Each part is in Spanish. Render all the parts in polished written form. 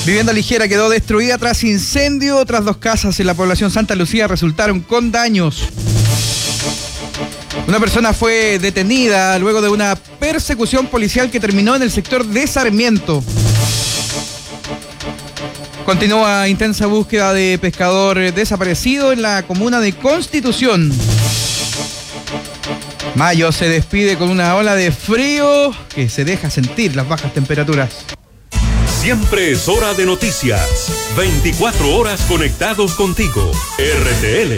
Vivienda ligera quedó destruida tras incendio. Otras 2 casas en la población Santa Lucía resultaron con daños. Una persona fue detenida luego de una persecución policial que terminó en el sector de Sarmiento. Continúa intensa búsqueda de pescador desaparecido en la comuna de Constitución. Mayo se despide con una ola de frío que se deja sentir las bajas temperaturas. Siempre es hora de noticias. 24 horas conectados contigo. RTL.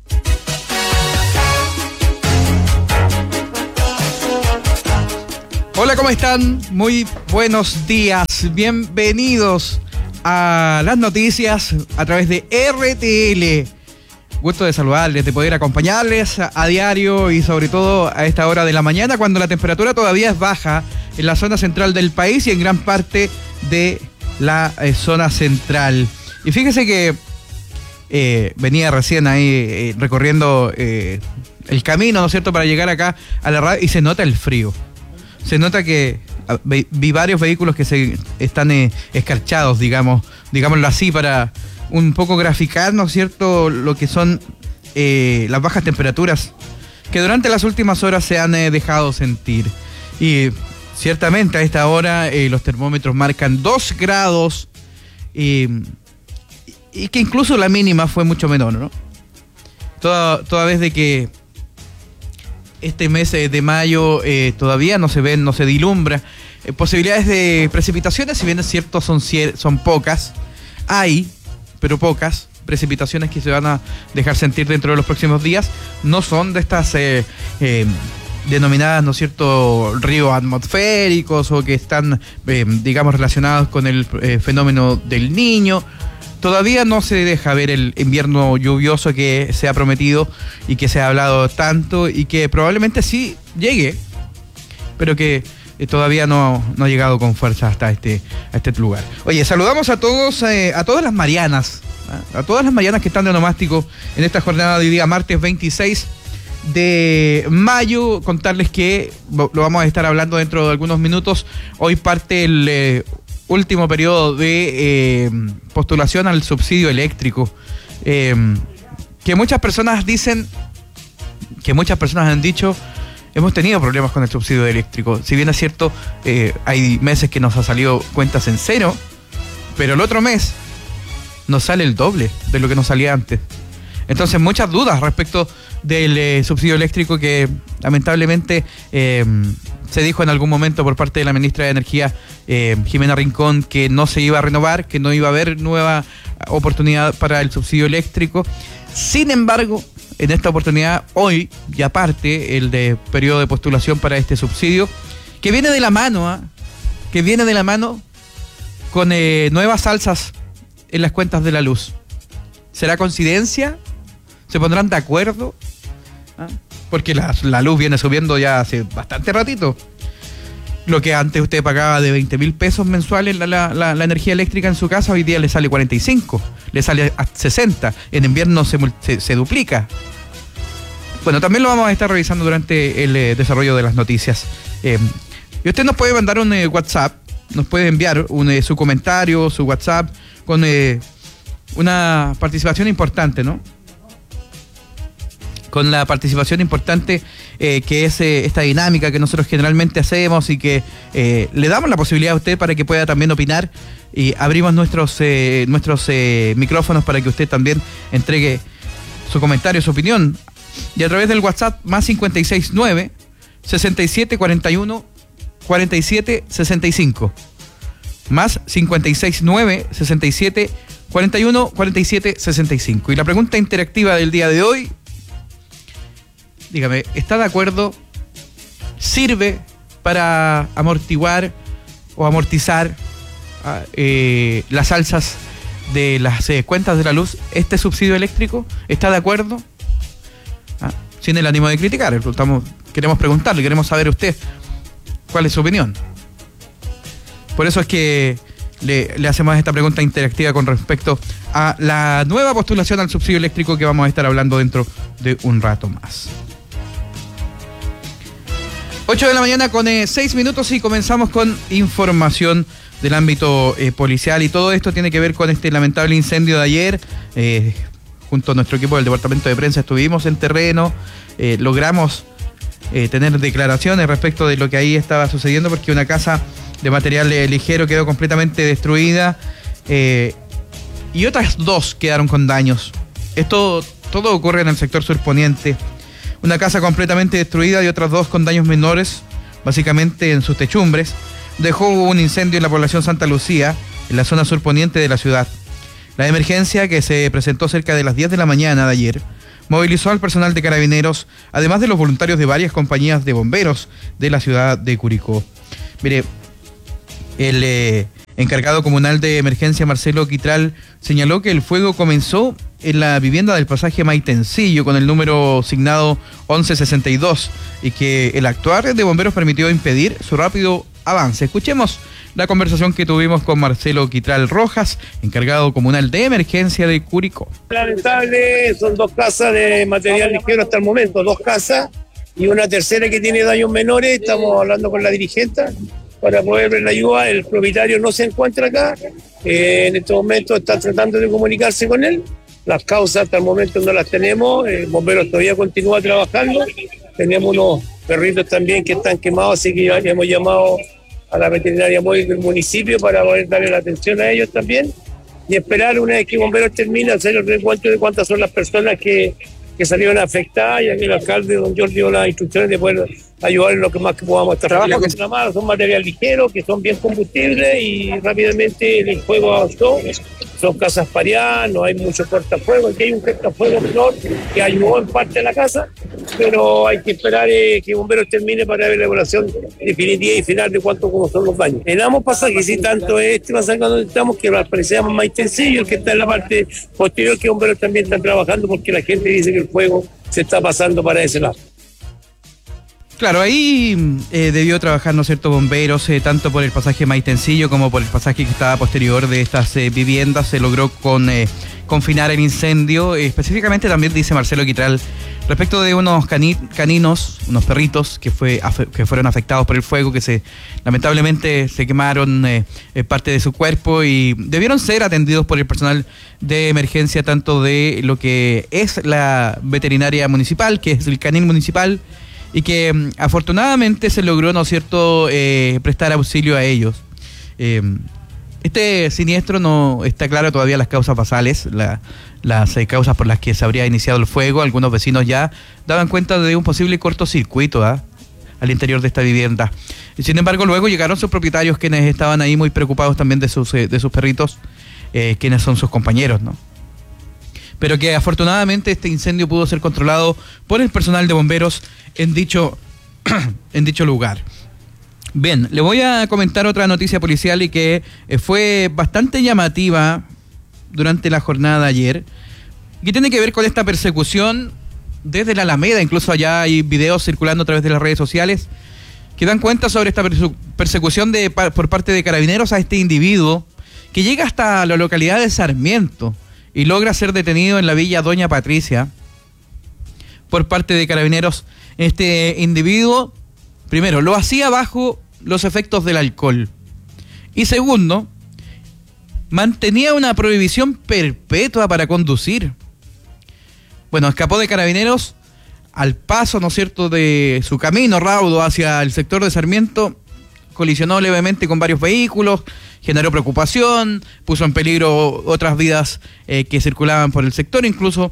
Hola, ¿cómo están? Muy buenos días. Bienvenidos a las noticias a través de RTL. Gusto de saludarles, de poder acompañarles a diario y sobre todo a esta hora de la mañana cuando la temperatura todavía es baja en la zona central del país y en gran parte de la zona central. Y fíjese que venía recién ahí recorriendo el camino, ¿no es cierto?, para llegar acá a la radio y se nota el frío. Se nota que vi varios vehículos que se están escarchados, digámoslo así, para un poco graficar, ¿no es cierto?, lo que son las bajas temperaturas que durante las últimas horas se han dejado sentir. Y ciertamente a esta hora los termómetros marcan 2 grados y que incluso la mínima fue mucho menor, ¿no? Toda vez de que este mes de mayo todavía no se dilumbra posibilidades de precipitaciones, si bien es cierto son pocas, pero pocas precipitaciones que se van a dejar sentir dentro de los próximos días. No son de estas denominadas, ¿no es cierto?, ríos atmosféricos o que están, relacionados con el fenómeno del Niño. Todavía no se deja ver el invierno lluvioso que se ha prometido y que se ha hablado tanto y que probablemente sí llegue, pero que todavía no ha llegado con fuerza hasta este lugar. Oye, saludamos a todas las Marianas, a todas las Marianas que están de onomástico en esta jornada de hoy día, martes 26 de mayo. Contarles que lo vamos a estar hablando dentro de algunos minutos. Hoy parte el último periodo de postulación al subsidio eléctrico, que muchas personas han dicho, hemos tenido problemas con el subsidio eléctrico. Si bien es cierto, hay meses que nos ha salido cuentas en cero, pero el otro mes nos sale el doble de lo que nos salía antes. Entonces, muchas dudas respecto del subsidio eléctrico que lamentablemente se dijo en algún momento por parte de la ministra de Energía, Jimena Rincón, que no se iba a renovar, que no iba a haber nueva oportunidad para el subsidio eléctrico. Sin embargo, en esta oportunidad, hoy ya parte el periodo de postulación para este subsidio, que viene de la mano, con nuevas alzas en las cuentas de la luz. ¿Será coincidencia? ¿Se pondrán de acuerdo? Porque la luz viene subiendo ya hace bastante ratito. Lo que antes usted pagaba de 20.000 pesos mensuales la energía eléctrica en su casa, hoy día le sale 45, le sale a 60. En invierno se duplica. Bueno, también lo vamos a estar revisando durante el desarrollo de las noticias. Y usted nos puede mandar un WhatsApp, nos puede enviar su comentario, su WhatsApp, con una participación importante, ¿no? Con la participación importante que es esta dinámica que nosotros generalmente hacemos y que le damos la posibilidad a usted para que pueda también opinar, y abrimos nuestros micrófonos para que usted también entregue su comentario, su opinión, y a través del WhatsApp más 569 6741 4765 más 569 6741 4765. Y la pregunta interactiva del día de hoy: dígame, ¿está de acuerdo? ¿Sirve para amortiguar o amortizar las alzas de las cuentas de la luz este subsidio eléctrico? ¿Está de acuerdo? Sin el ánimo de criticar, queremos preguntarle, queremos saber usted cuál es su opinión. Por eso es que le hacemos esta pregunta interactiva con respecto a la nueva postulación al subsidio eléctrico que vamos a estar hablando dentro de un rato más. 8 de la mañana con 6 minutos y comenzamos con información del ámbito policial, y todo esto tiene que ver con este lamentable incendio de ayer. Junto a nuestro equipo del departamento de prensa estuvimos en terreno, logramos tener declaraciones respecto de lo que ahí estaba sucediendo, porque una casa de material ligero quedó completamente destruida y otras dos quedaron con daños. Esto todo ocurre en el sector surponiente. Una casa completamente destruida y otras dos con daños menores, básicamente en sus techumbres. Dejó un incendio en la población Santa Lucía, en la zona surponiente de la ciudad. La emergencia, que se presentó cerca de las 10 de la mañana de ayer, movilizó al personal de Carabineros, además de los voluntarios de varias compañías de bomberos de la ciudad de Curicó. Mire, el encargado comunal de emergencia, Marcelo Quitral, señaló que el fuego comenzó en la vivienda del pasaje Maitencillo con el número signado 1162 y que el actuar de bomberos permitió impedir su rápido avance. Escuchemos la conversación que tuvimos con Marcelo Quitral Rojas, encargado comunal de emergencia de Curicó. Lamentable, son dos casas de material ligero hasta el momento, dos casas y una tercera que tiene daños menores. Estamos hablando con la dirigente para poder ver la ayuda. El propietario no se encuentra acá, en este momento está tratando de comunicarse con él. Las causas hasta el momento no las tenemos, el bombero todavía continúa trabajando. Tenemos unos perritos también que están quemados, así que ya hemos llamado a la veterinaria móvil del municipio para poder darle la atención a ellos también y esperar una vez que bomberos termine hacer el recuento de cuántas son las personas que salieron afectadas, y aquí el alcalde don Jordi dio las instrucciones de poder ayudar en lo que más que podamos. Estos trabajos que son material ligero, que son bien combustibles, y rápidamente el fuego avanzó. Son casas pareadas, no hay mucho cortafuegos. Aquí hay un cortafuegos menor que ayudó en parte a la casa, pero hay que esperar que bomberos termine para ver la evaluación definitiva y final de cuánto como son los daños. En ambos pasajes, sí, tanto este pasaje donde estamos, que parecíamos más sencillo, el que está en la parte posterior, que bomberos también están trabajando, porque la gente dice que el fuego se está pasando para ese lado. Claro, ahí debió trabajar, ¿no es cierto?, bomberos, tanto por el pasaje Maitencillo como por el pasaje que estaba posterior de estas viviendas. Se logró confinar el incendio. Específicamente también dice Marcelo Quitral, respecto de unos caninos, unos perritos que fueron afectados por el fuego, que lamentablemente se quemaron parte de su cuerpo y debieron ser atendidos por el personal de emergencia, tanto de lo que es la veterinaria municipal, que es el canil municipal, y que afortunadamente se logró, ¿no es cierto?, prestar auxilio a ellos. Este siniestro no está claro todavía las causas basales, las causas por las que se habría iniciado el fuego. Algunos vecinos ya daban cuenta de un posible cortocircuito al interior de esta vivienda. Sin embargo, luego llegaron sus propietarios, quienes estaban ahí muy preocupados también de sus perritos, quienes son sus compañeros, ¿no? Pero que afortunadamente este incendio pudo ser controlado por el personal de bomberos en dicho lugar. Bien, le voy a comentar otra noticia policial y que fue bastante llamativa durante la jornada de ayer, que tiene que ver con esta persecución desde la Alameda. Incluso allá hay videos circulando a través de las redes sociales que dan cuenta sobre esta persecución por parte de Carabineros a este individuo que llega hasta la localidad de Sarmiento y logra ser detenido en la villa Doña Patricia por parte de Carabineros. Este individuo, primero, lo hacía bajo los efectos del alcohol, y segundo, mantenía una prohibición perpetua para conducir. Bueno, escapó de Carabineros al paso, ¿no es cierto?, de su camino raudo hacia el sector de Sarmiento. Colisionó levemente con varios vehículos, generó preocupación, puso en peligro otras vidas que circulaban por el sector, incluso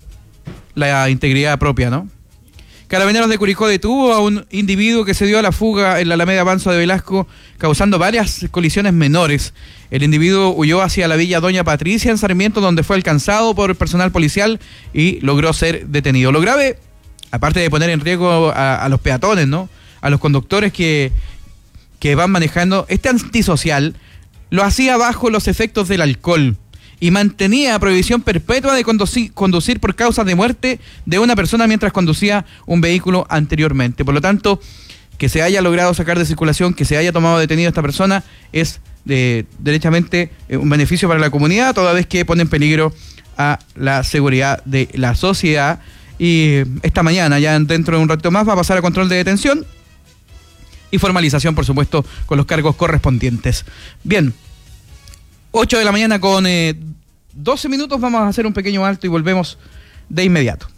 la integridad propia, ¿no? Carabineros de Curicó detuvo a un individuo que se dio a la fuga en la Alameda Avanzo de Velasco, causando varias colisiones menores. El individuo huyó hacia la villa Doña Patricia en Sarmiento, donde fue alcanzado por el personal policial y logró ser detenido. Lo grave, aparte de poner en riesgo a los peatones, ¿no?, a los conductores que van manejando, este antisocial lo hacía bajo los efectos del alcohol y mantenía prohibición perpetua de conducir por causas de muerte de una persona mientras conducía un vehículo anteriormente. Por lo tanto, que se haya logrado sacar de circulación, que se haya tomado detenido a esta persona, es derechamente un beneficio para la comunidad, toda vez que pone en peligro a la seguridad de la sociedad. Y esta mañana, ya dentro de un rato más, va a pasar a control de detención y formalización, por supuesto, con los cargos correspondientes. Bien, 8 de la mañana con 12 minutos, vamos a hacer un pequeño alto y volvemos de inmediato.